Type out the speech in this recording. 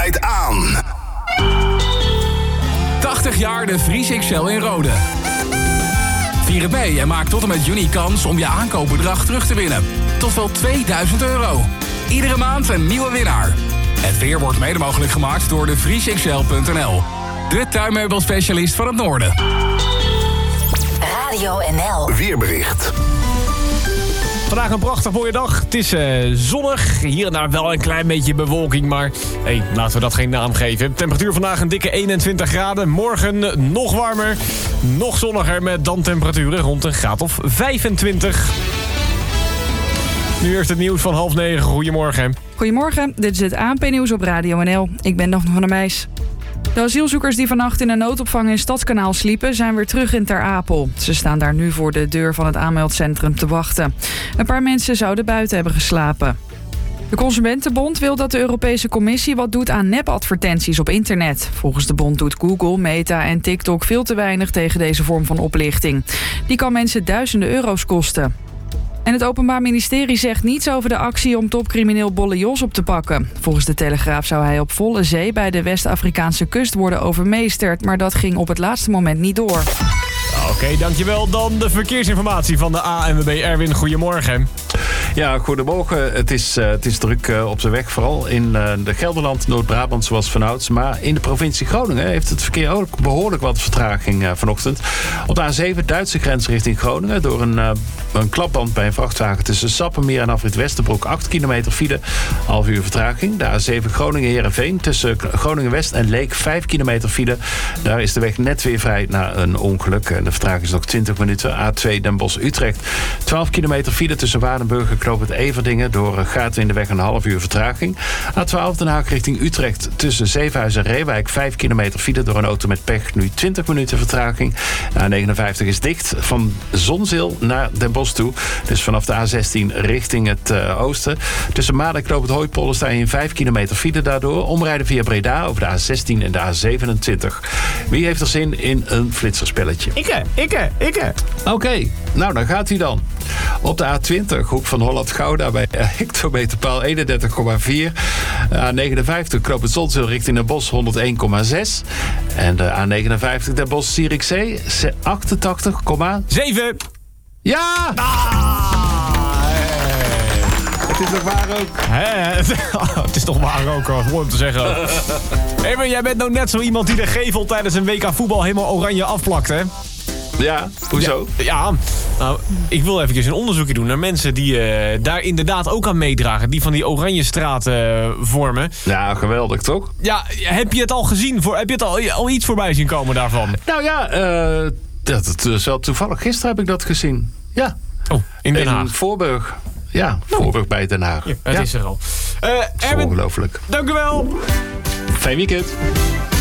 draait aan. 80 jaar de Vries XL in Rode. Vier het mee en maak tot en met juni kans om je aankoopbedrag terug te winnen. Tot wel €2000. Iedere maand een nieuwe winnaar. Het weer wordt mede mogelijk gemaakt door de vriesxl.nl. De tuinmeubelspecialist van het Noorden. Radio NL. Weerbericht. Vandaag een prachtig mooie dag. Het is zonnig. Hier en daar wel een klein beetje bewolking. Maar laten we dat geen naam geven. Temperatuur vandaag een dikke 21 graden. Morgen nog warmer. Nog zonniger met dan temperaturen rond een graad of 25. Nu eerst het nieuws van 8:30. Goedemorgen. Goedemorgen, dit is het ANP-nieuws op Radio NL. Ik ben Daphne van der Meijs. De asielzoekers die vannacht in een noodopvang in Stadskanaal sliepen zijn weer terug in Ter Apel. Ze staan daar nu voor de deur van het aanmeldcentrum te wachten. Een paar mensen zouden buiten hebben geslapen. De Consumentenbond wil dat de Europese Commissie wat doet aan nepadvertenties op internet. Volgens de bond doet Google, Meta en TikTok veel te weinig tegen deze vorm van oplichting. Die kan mensen duizenden euro's kosten. En het Openbaar Ministerie zegt niets over de actie om topcrimineel Bolle Jos op te pakken. Volgens de Telegraaf zou hij op volle zee bij de West-Afrikaanse kust worden overmeesterd, maar dat ging op het laatste moment niet door. Oké, dankjewel. Dan de verkeersinformatie van de ANWB. Erwin, goedemorgen. Ja, goedemorgen. Het is druk op de weg, vooral in de Gelderland, Noord-Brabant zoals vanouds. Maar in de provincie Groningen heeft het verkeer ook behoorlijk wat vertraging vanochtend. Op de A7, Duitse grens richting Groningen, door een klapband bij een vrachtwagen tussen Sappemeer en afrit Westerbroek. 8 kilometer file, half uur vertraging. De A7 Groningen-Heerenveen tussen Groningen-West en Leek, 5 kilometer file. Daar is de weg net weer vrij na een ongeluk. En de vertraging is nog 20 minuten. A2 Den Bosch-Utrecht, 12 kilometer file tussen Waardenburg en Knoop het Everdingen. Door gaten in de weg een half uur vertraging. A12 Den Haag richting Utrecht tussen Zevenhuizen en Reewijk. 5 kilometer file door een auto met pech. Nu 20 minuten vertraging. A59 is dicht van Zonzeel naar Den Bosch toe. Dus vanaf de A16 richting het oosten. Tussen Maden en Knoop het Hooipollen sta je in 5 kilometer file daardoor. Omrijden via Breda over de A16 en de A27. Wie heeft er zin in een flitserspelletje? Ikke. Oké, nou dan gaat hij dan. Op de A20, hoek van Holland-Gouda bij hectometerpaal 31,4. A59, Knoop het Zonzeel richting Den Bosch 101,6. En de A59 Den Bosch-Zierikzee 88,7. Ja! Het is nog waar ook. Het is toch waar ook, hoor. Mooi om te zeggen. Maar jij bent nou net zo iemand die de gevel tijdens een WK voetbal helemaal oranje afplakt, hè? Ja, hoezo? Ja, nou, ik wil even een onderzoekje doen naar mensen die daar inderdaad ook aan meedragen. Die van die oranje straten vormen. Ja, geweldig toch? Ja, heb je het al gezien? Heb je het al iets voorbij zien komen daarvan? Nou ja, dat is wel toevallig. Gisteren heb ik dat gezien. Ja. Oh, in Den Haag. In Voorburg. Ja, Voorburg bij Den Haag. Ja, het is er al. Erwin, ongelooflijk. Dank u wel. Fijn weekend.